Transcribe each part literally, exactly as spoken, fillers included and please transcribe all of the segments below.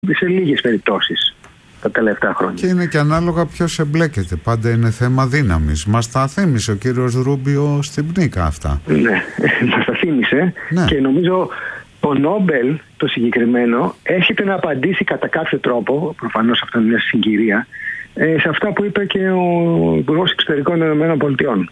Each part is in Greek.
σε λίγες περιπτώσεις τα τελευταία χρόνια. Και είναι και ανάλογα ποιος εμπλέκεται. Πάντα είναι θέμα δύναμης. Μας τα θύμισε ο κύριος Ρούμπιο στην Πνίκα αυτά. Ναι, μας τα θύμισε. Ναι. Και νομίζω το Νόμπελ, το συγκεκριμένο, έρχεται να απαντήσει κατά κάποιο τρόπο, προφανώς αυτό είναι μια συγκυρία, σε αυτά που είπε και ο Υπουργός Εξωτερικών των ΗΠΑ.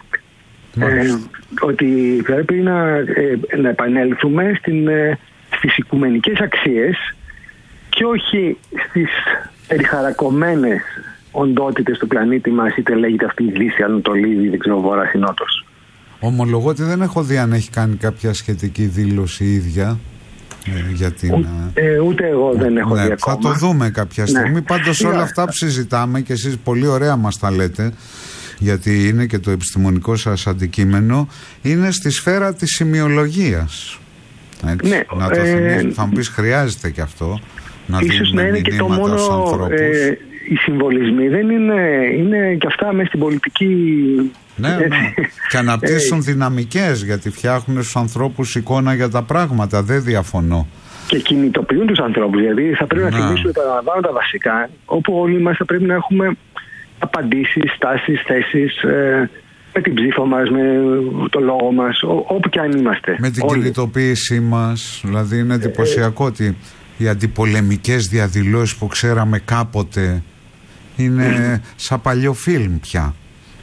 Ε, ότι πρέπει να, ε, να επανέλθουμε στην, ε, στις οικουμενικές αξίες και όχι στις περιχαρακωμένες οντότητες του πλανήτη μας, είτε λέγεται αυτή η Δύση, Ανατολή, δεν ξέρω, Βόρεια ή Νότος. Ομολογώ ότι δεν έχω δει αν έχει κάνει κάποια σχετική δήλωση η ίδια. Ε, για την, Ού, ε, ούτε εγώ δεν έχω ναι, δει ακόμα. Θα το δούμε κάποια στιγμή. Ναι. Πάντως όλα αυτά που συζητάμε και εσείς πολύ ωραία μας τα λέτε, γιατί είναι και το επιστημονικό σας αντικείμενο, είναι στη σφαίρα της σημειολογίας. Έτσι, ναι, να το ε, θα μου πεις χρειάζεται και αυτό να ίσως να είναι και το μόνο ε, οι συμβολισμοί δεν είναι, είναι και αυτά μέσα στην πολιτική. Ναι, ναι. Και αναπτύσσουν ε, δυναμικές, γιατί φτιάχνουν στους ανθρώπους εικόνα για τα πράγματα, δεν διαφωνώ. Και κινητοποιούν τους ανθρώπους, γιατί θα πρέπει να, να θυμίσουμε τα, τα βασικά, όπου όλοι μας θα πρέπει να έχουμε απαντήσεις, στάσεις, θέσεις, ε, με την ψήφο μας, με το λόγο μας, ό, όπου και αν είμαστε. Με την όλοι. κινητοποίησή μας, δηλαδή είναι εντυπωσιακό ε, ότι οι αντιπολεμικές διαδηλώσεις που ξέραμε κάποτε είναι mm. σαν παλιό φιλμ πια.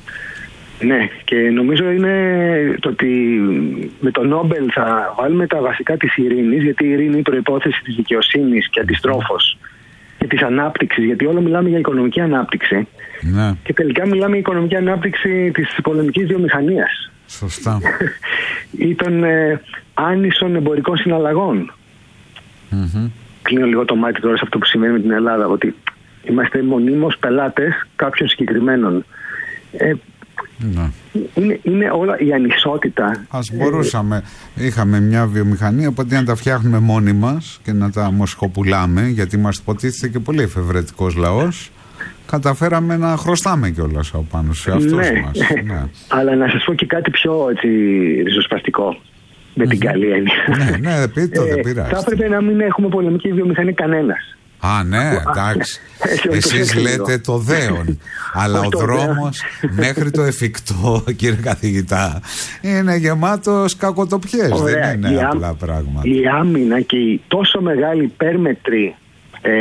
Ναι, και νομίζω είναι το ότι με το Νόμπελ θα βάλουμε τα βασικά της ειρήνης, γιατί η ειρήνη είναι η προϋπόθεση της δικαιοσύνης και αντιστρόφως και της ανάπτυξης, γιατί όλο μιλάμε για οικονομική ανάπτυξη. Ναι. Και τελικά μιλάμε για οικονομική ανάπτυξη της πολεμικής βιομηχανίας. Σωστά. Ή των ε, άνισων εμπορικών συναλλαγών. Mm-hmm. Κλείνω λίγο το μάτι τώρα σε αυτό που σημαίνει με την Ελλάδα, ότι είμαστε μονίμως πελάτες κάποιων συγκεκριμένων. Ε, ναι. είναι, είναι όλα η ανισότητα. Ας μπορούσαμε, ε, είχαμε μια βιομηχανία, οπότε να τα φτιάχνουμε μόνοι μας και να τα μοσχοπουλάμε, γιατί μας υποτίθεται και πολύ εφευρετικός λαός. Καταφέραμε να χρωστάμε κιόλας από πάνω σε αυτούς ναι. μας. Ναι. Αλλά να σας πω και κάτι πιο έτσι, ριζοσπαστικό. Με την καλή έννοια. Ναι, ναι, πείτε το, δεν πειράζει. Θα έπρεπε να μην έχουμε πολεμική βιομηχανία κανένας. Α, ναι, εντάξει. Εσείς λέτε το δέον. Αλλά ο δρόμος μέχρι το εφικτό, κύριε καθηγητά, είναι γεμάτος κακοτοπιές. Δεν είναι απλά πράγματα. Η άμυνα και η τόσο μεγάλη υπέρμετρη ε,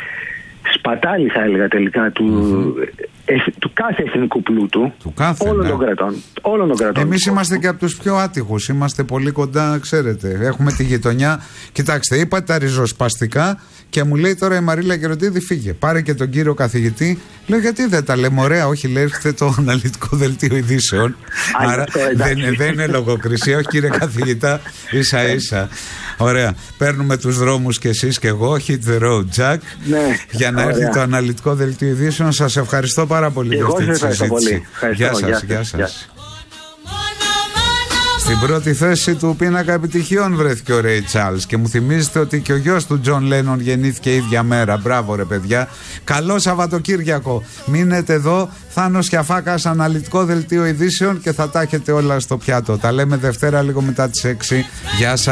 σπατάλη, θα έλεγα τελικά, του, mm-hmm. ε, του κάθε εθνικού πλούτου, του κάθε, όλων, ναι. των κρατών, όλων των κρατών. Εμείς είμαστε και από τους πιο άτυχους. Είμαστε πολύ κοντά, ξέρετε. Έχουμε τη γειτονιά. Κοιτάξτε, είπα τα ριζοσπαστικά και μου λέει τώρα η Μαρίλα Γεροντίδη, φύγε. Πάρε και τον κύριο καθηγητή. Λέω, γιατί δεν τα λέμε ωραία? Όχι, λέει, έρχεται το αναλυτικό δελτίο ειδήσεων. Άρα δεν, δεν είναι λογοκρισία. Όχι, κύριε καθηγητά, ίσα ίσα. Ωραία. Παίρνουμε τους δρόμους κι εσείς κι εγώ. Hit the road, Jack. Ναι, για να ωραία. έρθει το αναλυτικό δελτίο ειδήσεων. Σας ευχαριστώ πάρα πολύ για αυτή τη συζήτηση. Γεια σας, γεια σας. Στην πρώτη θέση του πίνακα επιτυχιών βρέθηκε ο Ρέι Τσάρλς και μου θυμίζετε ότι και ο γιος του Τζον Λένον γεννήθηκε ίδια μέρα. Μπράβο ρε παιδιά. Καλό Σαββατοκύριακο. Μείνετε εδώ. Θάνος Κιαφάκας, αναλυτικό δελτίο ειδήσεων και θα τα έχετε όλα στο πιάτο. Τα λέμε Δευτέρα λίγο μετά τις έξι. Γεια σας.